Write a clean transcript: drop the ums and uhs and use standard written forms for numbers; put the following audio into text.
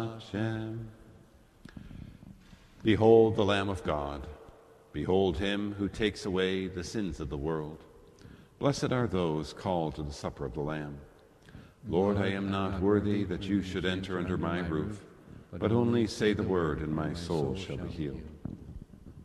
Hashem. Behold the Lamb of God. Behold him who takes away the sins of the world. Blessed are those called to the supper of the Lamb. Lord, I am not worthy that you should enter under my roof, but only say the word, and my soul shall be healed.